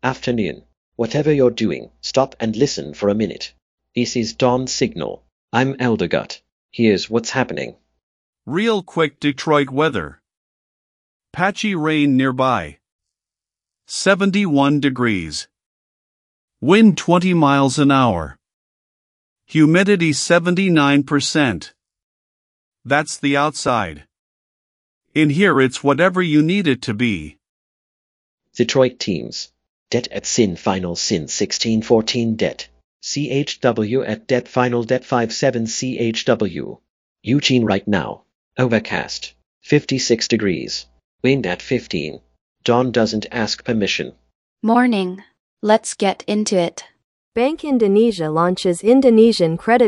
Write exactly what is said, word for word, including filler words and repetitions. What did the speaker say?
Afternoon. Whatever you're doing, stop and listen for a minute. This is Dawn Signal. I'm Eldergut. Here's what's happening. Real quick Detroit weather. Patchy rain nearby. seventy-one degrees. Wind twenty miles an hour. Humidity seventy-nine percent. That's the outside. In here it's whatever you need it to be. Detroit teams. Det at Sin Final Sin sixteen fourteen Det. C H W at Det Final Det five seven C H W. Eugene right now. Overcast. fifty-six degrees. Wind at fifteen. Dawn doesn't ask permission. Morning. Let's get into it. Bank Indonesia launches Indonesian credit